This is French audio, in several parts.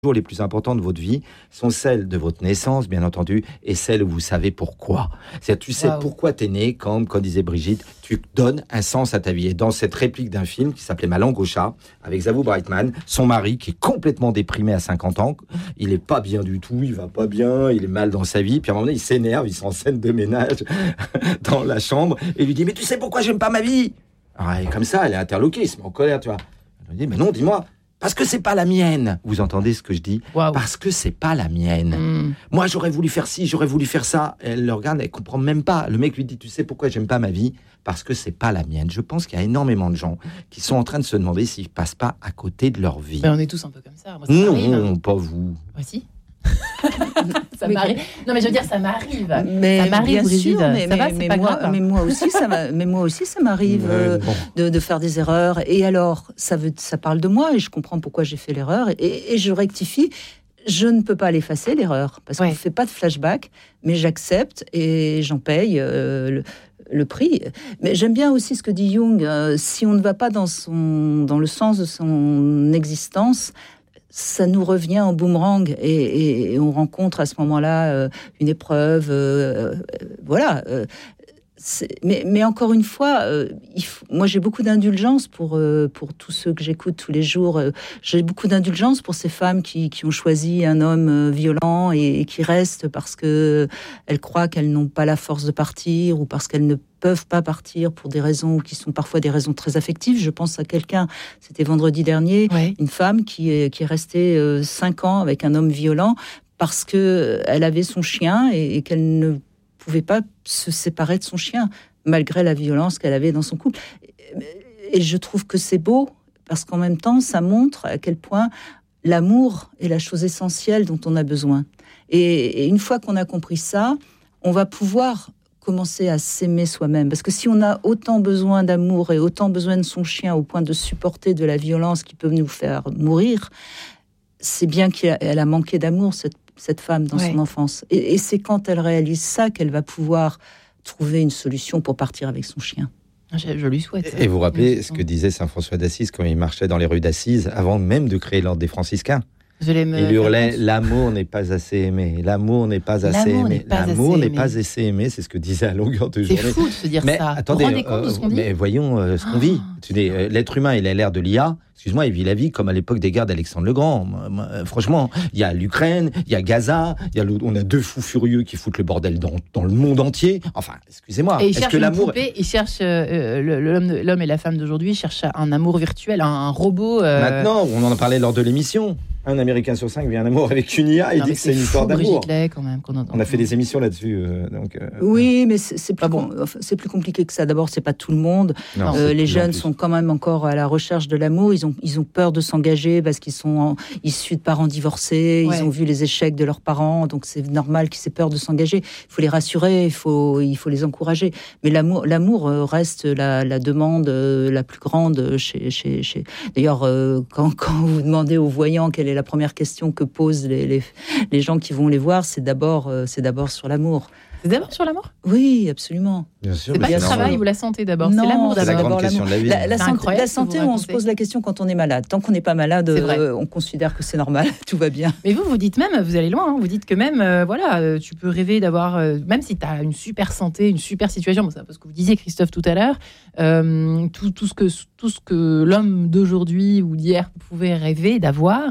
jours les plus importants de votre vie sont celles de votre naissance, bien entendu, et celles où vous savez pourquoi. C'est-à-dire, tu sais pourquoi t'es né, comme disait Brigitte, tu donnes un sens à ta vie. Et dans cette réplique d'un film qui s'appelait Ma langue au chat, avec Zavou Brightman, son mari qui est complètement déprimé à 50 ans, il est pas bien du tout, il va pas bien, il est mal dans sa vie, puis à un moment donné, il s'énerve, il s'en scène de ménage dans la chambre, et lui dit, mais tu sais pourquoi j'aime pas ma vie? Alors, elle est comme ça, elle est interloquée, il se met en colère, tu vois. Elle lui dit, mais non, dis-moi. Parce que c'est pas la mienne. Vous entendez ce que je dis? Parce que c'est pas la mienne. Moi, j'aurais voulu faire ci, j'aurais voulu faire ça. Elle le regarde, elle comprend même pas. Le mec lui dit, tu sais pourquoi j'aime pas ma vie? Parce que c'est pas la mienne. Je pense qu'il y a énormément de gens qui sont en train de se demander s'ils passent pas à côté de leur vie. Mais on est tous un peu comme ça. Moi, ça m'arrive. Non, pas vous. Moi, si. Ça m'arrive. Non, mais je veux dire, ça m'arrive. Mais ça m'arrive, Brigitte. Mais moi aussi, ça m'arrive de faire des erreurs. Et alors, ça parle de moi et je comprends pourquoi j'ai fait l'erreur et je rectifie. Je ne peux pas l'effacer, l'erreur, parce qu'on ne fait pas de flashback, mais j'accepte et j'en paye le prix. Mais j'aime bien aussi ce que dit Jung. Si on ne va pas dans le sens de son existence, ça nous revient en boomerang et on rencontre à ce moment-là une épreuve. Voilà. Mais encore une fois, moi j'ai beaucoup d'indulgence pour tous ceux que j'écoute tous les jours. J'ai beaucoup d'indulgence pour ces femmes qui ont choisi un homme violent et qui restent parce qu'elles croient qu'elles n'ont pas la force de partir ou parce qu'elles ne peuvent pas partir pour des raisons qui sont parfois des raisons très affectives. Je pense à quelqu'un, c'était vendredi dernier, une femme qui est restée 5 ans avec un homme violent parce qu'elle avait son chien et qu'elle ne pouvait pas se séparer de son chien, malgré la violence qu'elle avait dans son couple. Et je trouve que c'est beau, parce qu'en même temps, ça montre à quel point l'amour est la chose essentielle dont on a besoin. Et une fois qu'on a compris ça, on va pouvoir commencer à s'aimer soi-même. Parce que si on a autant besoin d'amour et autant besoin de son chien au point de supporter de la violence qui peut nous faire mourir, c'est bien qu'elle a manqué d'amour, cette femme, dans son enfance. Et c'est quand elle réalise ça qu'elle va pouvoir trouver une solution pour partir avec son chien. Je lui souhaite. Et vous vous rappelez ce que disait saint François d'Assise quand il marchait dans les rues d'Assise, avant même de créer l'ordre des franciscains? Il hurlait, l'amour n'est pas assez aimé, l'amour n'est pas assez aimé, l'amour n'est pas assez aimé, c'est ce que disait à longueur de journée. C'est fou de se dire mais ça. Attendez, vous vous rendez compte de ce qu'on dit? Mais voyons ce qu'on vit. L'être humain, il a l'air de l'IA. Excuse-moi, il vit la vie comme à l'époque des guerres d'Alexandre le Grand. Franchement, il y a l'Ukraine, il y a Gaza, on a 2 fous furieux qui foutent le bordel dans le monde entier. Enfin, excusez-moi. Et est-ce que l'amour... Il cherche l'homme et la femme d'aujourd'hui cherchent un amour virtuel, un robot. Maintenant, on en a parlé lors de l'émission. Un Américain sur 5 vit un amour avec une IA et dit que c'est une histoire d'amour. Quand même, on a fait des émissions là-dessus. Oui, mais c'est plus compliqué que ça. D'abord, c'est pas tout le monde. Non, les jeunes sont quand même encore à la recherche de l'amour. Ils ont peur de s'engager parce qu'ils sont issus de parents divorcés. Ils ont vu les échecs de leurs parents, donc c'est normal qu'ils aient peur de s'engager. Il faut les rassurer, il faut les encourager. Mais l'amour reste la demande la plus grande chez... D'ailleurs, quand vous demandez aux voyants quelle est la première question que posent les gens qui vont les voir, c'est d'abord sur l'amour. C'est d'abord sur l'amour? Oui, absolument. Bien sûr. C'est pas le travail ou la santé d'abord, non, c'est l'amour d'abord. C'est la grande question de la vie. La santé, on se pose la question quand on est malade. Tant qu'on n'est pas malade, on considère que c'est normal, tout va bien. Mais vous dites même, vous allez loin, vous dites que même, tu peux rêver d'avoir, même si tu as une super santé, une super situation, c'est un peu ce que vous disiez Christophe tout à l'heure, tout ce que l'homme d'aujourd'hui ou d'hier pouvait rêver d'avoir.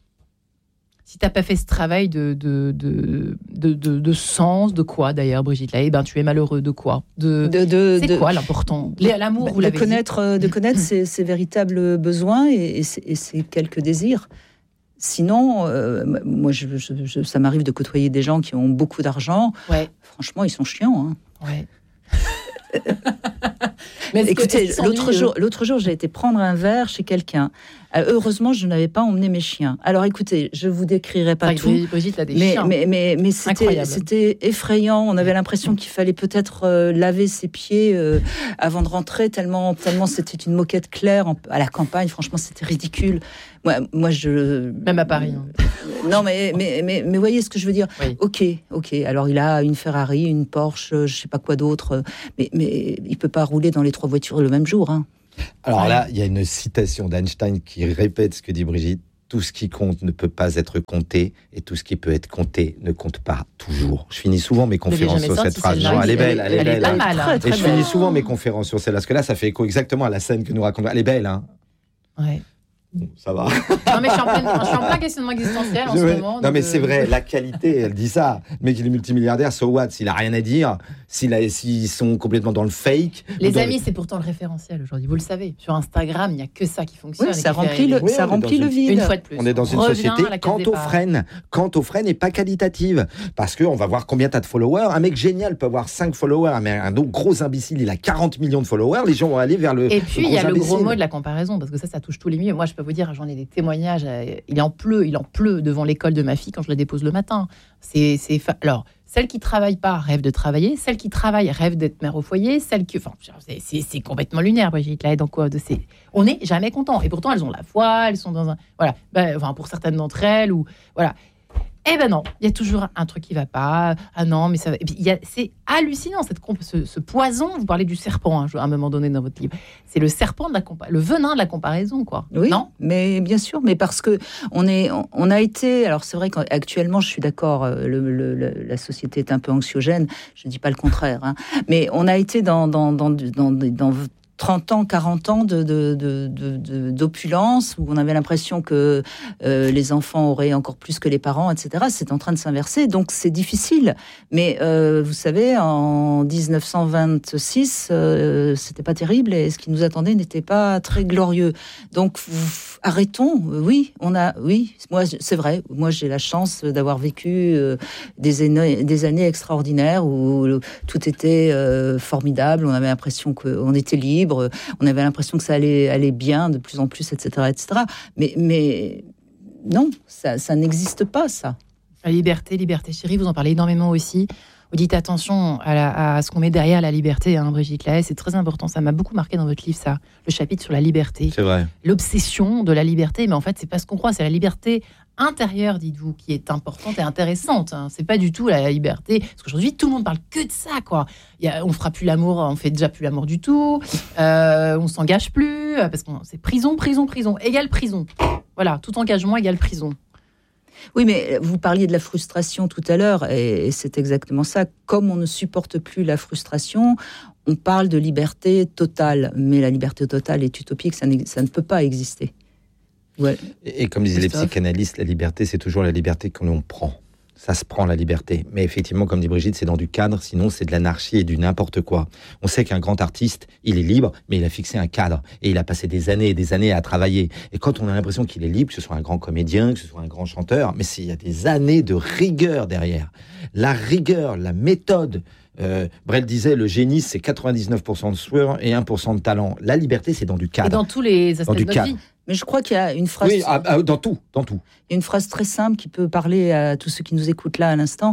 Si t'as pas fait ce travail de sens, de quoi d'ailleurs, Brigitte Lahaye, tu es malheureux de quoi? C'est quoi l'important? L'amour, vous l'avez dit. De connaître ses véritables besoins et ses quelques désirs. Sinon, moi, ça m'arrive de côtoyer des gens qui ont beaucoup d'argent. Franchement, ils sont chiants. Mais écoutez, l'autre jour, j'ai été prendre un verre chez quelqu'un. Heureusement, je n'avais pas emmené mes chiens. Alors, écoutez, je vous décrirai pas tout. Brigitte a des chiens. Mais c'était effrayant. On avait l'impression qu'il fallait peut-être laver ses pieds avant de rentrer, tellement c'était une moquette claire à la campagne. Franchement, c'était ridicule. Moi, même à Paris. Non, mais voyez ce que je veux dire. Oui. Ok. Alors, il a une Ferrari, une Porsche, je sais pas quoi d'autre. Mais il peut pas rouler dans les 3 voitures le même jour. Alors là, il y a une citation d'Einstein qui répète ce que dit Brigitte. tout ce qui compte ne peut pas être compté, et tout ce qui peut être compté ne compte pas toujours. Je finis souvent mes conférences sur cette phrase. Non, elle est belle, elle est pas mal. Hein. Et je finis souvent mes conférences sur celle-là, parce que là, ça fait écho exactement à la scène que nous racontons. Elle est belle, hein. Ouais. Ça va. Non, mais je suis en plein questionnement existentiel en ce moment. Non, mais c'est vrai, la qualité, elle dit ça. Le mec, il est multimilliardaire, so what? S'il a rien à dire, s'ils sont complètement dans le fake. Les amis, c'est pourtant le référentiel aujourd'hui. Vous le savez. Sur Instagram, il n'y a que ça qui fonctionne. Oui, ça remplit le vide. Une fois de plus. On est dans une société quant aux freins n'est pas qualitative. Parce qu'on va voir combien tu as de followers. Un mec génial peut avoir 5 followers, mais un autre gros imbécile, il a 40 millions de followers. Les gens vont aller vers le. Et puis, il y a le gros mot de la comparaison, parce que ça touche tous les milieux. Moi, je peux vous dire, j'en ai des témoignages. Il en pleut devant l'école de ma fille quand je la dépose le matin. Alors, celle qui travaille pas rêve de travailler, celle qui travaille rêve d'être mère au foyer, c'est complètement lunaire, Brigitte. Là, donc on n'est jamais content. Et pourtant, elles ont la foi, elles sont dans un pour certaines d'entre elles ou voilà. Eh ben non, il y a toujours un truc qui va pas. Ah non, mais ça va. Et puis c'est hallucinant ce poison. Vous parlez du serpent à un moment donné dans votre livre. C'est le serpent le venin de la comparaison, quoi. Oui, non, mais bien sûr, mais parce que on a été. Alors c'est vrai qu'actuellement, je suis d'accord. La société est un peu anxiogène. Je ne dis pas le contraire, hein, mais on a été dans 30 ans, 40 ans d'opulence, où on avait l'impression que les enfants auraient encore plus que les parents, etc. C'est en train de s'inverser, donc c'est difficile. Mais vous savez, en 1926, c'était pas terrible, et ce qui nous attendait n'était pas très glorieux. Donc arrêtons. Oui, moi c'est vrai. Moi j'ai la chance d'avoir vécu des années extraordinaires où tout était formidable. On avait l'impression qu'on était libre. On avait l'impression que ça allait bien de plus en plus, etc., etc. Mais non, ça n'existe pas, ça. La liberté chérie, vous en parlez énormément aussi. Vous dites attention à ce qu'on met derrière la liberté, hein, Brigitte Lahaie, c'est très important. Ça m'a beaucoup marqué dans votre livre, ça, le chapitre sur la liberté. C'est vrai. L'obsession de la liberté, mais en fait, c'est pas ce qu'on croit, c'est la liberté intérieure, dites-vous, qui est importante et intéressante. Hein. C'est pas du tout la liberté, parce qu'aujourd'hui, tout le monde parle que de ça, quoi. On fera plus l'amour, on fait déjà plus l'amour du tout, on s'engage plus, parce que c'est prison, égale prison. Voilà, tout engagement égale prison. Oui, mais vous parliez de la frustration tout à l'heure, et c'est exactement ça. Comme on ne supporte plus la frustration, on parle de liberté totale. Mais la liberté totale est utopique, ça ne peut pas exister. Ouais. Et comme disaient les psychanalystes, la liberté, c'est toujours la liberté que l'on prend. Ça se prend, la liberté. Mais effectivement, comme dit Brigitte, c'est dans du cadre, sinon c'est de l'anarchie et du n'importe quoi. On sait qu'un grand artiste, il est libre, mais il a fixé un cadre. Et il a passé des années et des années à travailler. Et quand on a l'impression qu'il est libre, que ce soit un grand comédien, que ce soit un grand chanteur, mais il y a des années de rigueur derrière. La rigueur, la méthode. Brel disait, le génie, c'est 99% de sueur et 1% de talent. La liberté, c'est dans du cadre. Et dans tous les aspects de notre vie. Mais je crois qu'il y a une phrase... Oui, dans tout. Il y a une phrase très simple qui peut parler à tous ceux qui nous écoutent là à l'instant.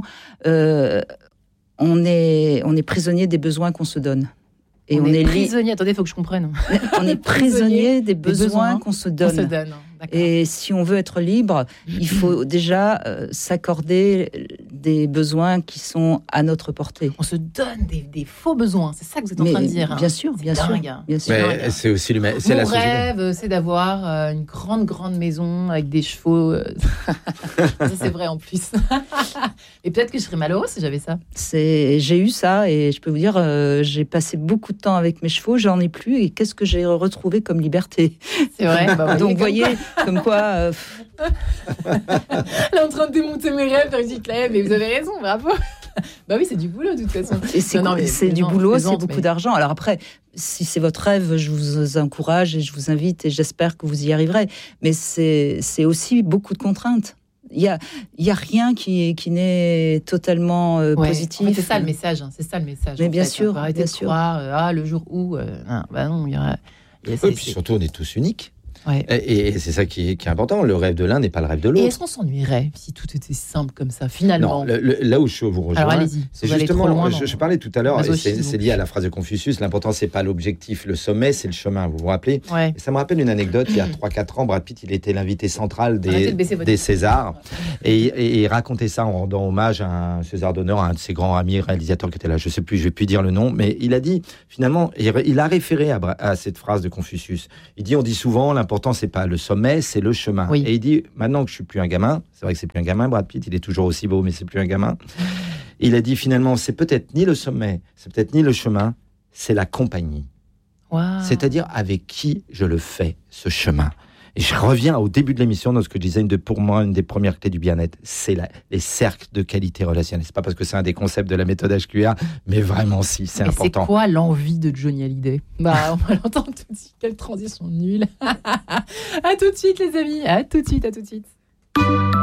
On est prisonnier des besoins qu'on se donne. Et on est prisonnier... Attendez, il faut que je comprenne. On est prisonnier des besoins qu'on se donne. Et si on veut être libre, il faut déjà s'accorder des besoins qui sont à notre portée. On se donne des faux besoins, c'est ça que vous êtes en train de dire. Bien sûr, bien sûr. Mais c'est aussi Mon rêve, c'est d'avoir une grande maison avec des chevaux. Ça, c'est vrai en plus. Et peut-être que je serais malheureuse si j'avais ça. J'ai eu ça et je peux vous dire, j'ai passé beaucoup de temps avec mes chevaux, j'en ai plus. Et qu'est-ce que j'ai retrouvé comme liberté? C'est vrai. Donc, vous voyez, comme quoi... Elle est en train de démonter mes rêves, Brigitte Lahaie, mais vous avez raison, bravo. Bah oui, c'est du boulot de toute façon. C'est du boulot, c'est beaucoup d'argent. Alors après, si c'est votre rêve, je vous encourage et je vous invite et j'espère que vous y arriverez. Mais c'est aussi beaucoup de contraintes. Il y a rien qui n'est totalement positif. En fait, c'est ça le message. Mais bien sûr, arrêter de croire le jour où. Non, il y aura. Et puis surtout, on est tous uniques. Ouais. Et c'est ça qui est important. Le rêve de l'un n'est pas le rêve de l'autre. Et est-ce qu'on s'ennuierait si tout était simple comme ça, finalement? Non, là où je vous rejoins, alors, allez-y, c'est justement, je parlais tout à l'heure, et c'est lié à la phrase de Confucius, l'important, c'est pas l'objectif, le sommet, c'est le chemin, vous vous rappelez? Ouais. Et ça me rappelle une anecdote, il y a 3-4 ans, Brad Pitt, il était l'invité central des Césars, et il racontait ça en rendant hommage à un César d'honneur, à un de ses grands amis réalisateurs qui était là, je sais plus, je vais plus dire le nom, mais il a dit, finalement, il a référé à cette phrase de Confucius. Il dit, on dit souvent, l'important, l'important, c'est pas le sommet, c'est le chemin. Oui. Et il dit, maintenant que je suis plus un gamin, c'est vrai que c'est plus un gamin, Brad Pitt, il est toujours aussi beau, mais c'est plus un gamin. Il a dit finalement, c'est peut-être ni le sommet, c'est peut-être ni le chemin, c'est la compagnie. Wow. C'est-à-dire avec qui je le fais, ce chemin. Et je reviens au début de l'émission dans ce que je disais, pour moi, une des premières clés du bien-être, c'est les cercles de qualité relationnelle. C'est pas parce que c'est un des concepts de la méthode HQA, mais vraiment si, c'est important. C'est quoi l'envie de Johnny Hallyday ? On va l'entendre tout de suite. Quelle transition nulle. À tout de suite les amis, à tout de suite.